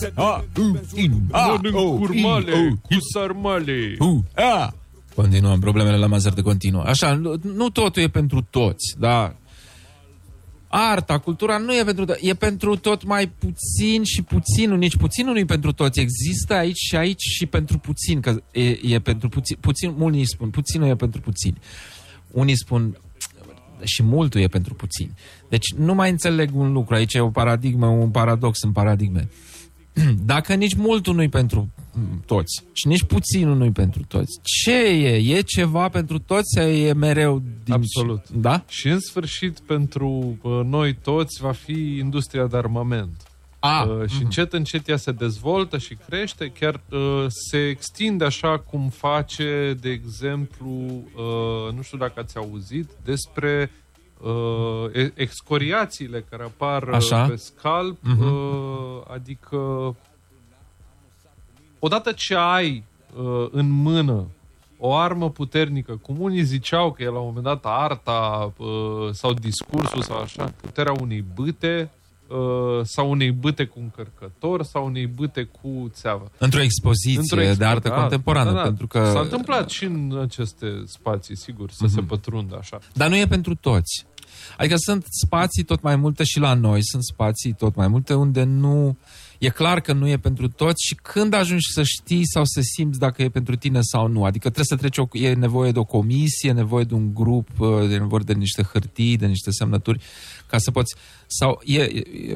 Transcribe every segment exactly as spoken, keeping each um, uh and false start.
A, U, in, A, O, curmale, cu sarmale. U, A. Continuăm, problemele la Mazăr de continuă. Așa, nu, nu totul e pentru toți, da? Arta, cultura nu e pentru toți, e pentru tot mai puțin și puținul, nici puținul nu e pentru toți. Există aici și aici și pentru puțin, că e, e pentru puțin, puțin, mulți spun, puținul e pentru puțin. Unii spun și multul e pentru puțin. Deci nu mai înțeleg un lucru, aici e o paradigmă, un paradox în paradigme. Dacă nici multul nu-i pentru toți și nici puținul nu-i pentru toți, ce e? E ceva pentru toți sau e mereu din... Absolut. Da? Și în sfârșit pentru uh, noi toți va fi industria de armament. A, uh, și încet, încet ea se dezvoltă și crește, chiar uh, se extinde așa cum face, de exemplu, uh, nu știu dacă ați auzit, despre uh, excoriațiile care apar așa? pe scalp, uh-huh. uh, adică odată ce ai uh, în mână o armă puternică, cum unii ziceau că e la un moment dat arta uh, sau discursul sau așa, puterea unei bâte uh, sau unei bâte cu încărcător sau unei bâte cu țeavă. Într-o expoziție Într-o expo- expo- de artă da, contemporană, da, da. pentru că... S-a întâmplat și în aceste spații, sigur, să uh-huh. se pătrundă așa. Dar nu e pentru toți. Adică sunt spații tot mai multe și la noi, sunt spații tot mai multe unde nu... E clar că nu e pentru toți și când ajungi să știi sau să simți dacă e pentru tine sau nu. Adică trebuie să treci, o, e nevoie de o comisie, e nevoie de un grup, e nevoie de niște hârtii, de niște semnături, ca să poți... Sau e, e,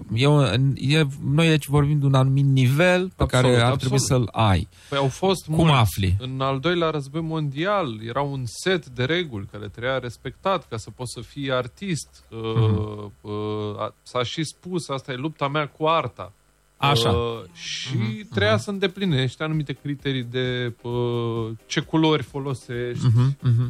e, e, noi aici vorbim de un anumit nivel pe absolut, care ar absolut. trebui să-l ai. Păi au fost Cum mulți. afli? În al doilea război mondial era un set de reguli care trebuia respectat ca să poți să fii artist. Mm-hmm. Uh, uh, s-a și spus, asta e lupta mea cu arta. Așa. Uh, și uh-huh, trebuia uh-huh. să îndeplinești anumite criterii de uh, ce culori folosești, uh-huh, uh-huh.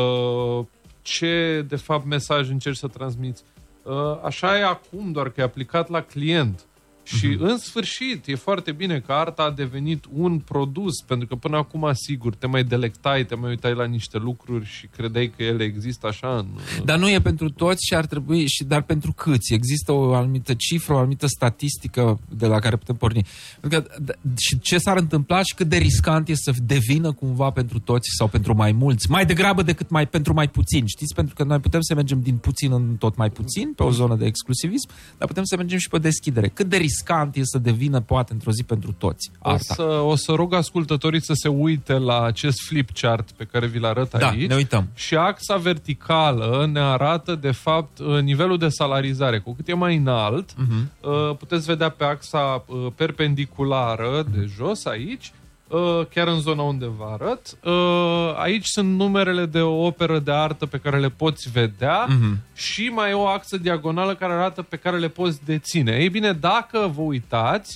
Uh, ce, de fapt, mesaj încerci să transmiți. Uh, așa e acum, doar că e aplicat la client. Și, uh-huh. în sfârșit, e foarte bine că arta a devenit un produs, pentru că până acum, sigur, te mai delectai, te mai uitai la niște lucruri și credeai că ele există așa în... Dar nu e pentru toți și ar trebui, și dar pentru câți? Există o anumită cifră, o anumită statistică de la care putem porni. Pentru că, și ce s-ar întâmpla și cât de riscant e să devină cumva pentru toți sau pentru mai mulți, mai degrabă decât mai, pentru mai puțini, știți? Pentru că noi putem să mergem din puțin în tot mai puțin, pe o zonă de exclusivism, dar putem să mergem și pe deschidere. Cât de riscant e să devină, poate, într-o zi pentru toți arta. O să, o să rog ascultătorii să se uite la acest flip chart pe care vi-l arăt da, aici. Ne uităm. Și axa verticală ne arată, de fapt, nivelul de salarizare. Cu cât e mai înalt, uh-huh. puteți vedea pe axa perpendiculară de jos, aici, chiar în zona unde vă arăt. Aici sunt numerele de o operă de artă pe care le poți vedea uh-huh. și mai e o axă diagonală care arată pe care le poți deține. Ei bine, dacă vă uitați,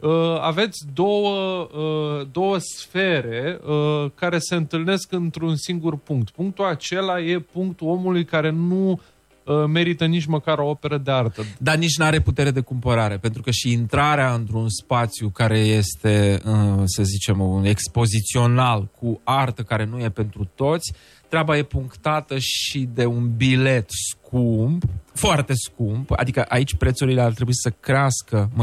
aveți două, două sfere care se întâlnesc într-un singur punct. Punctul acela e punctul omului care nu merită nici măcar o operă de artă. Dar nici nu are putere de cumpărare, pentru că și intrarea într-un spațiu care este, să zicem, un expozițional cu artă care nu e pentru toți, treaba e punctată și de un bilet scump, foarte scump, adică aici prețurile ar trebui să crească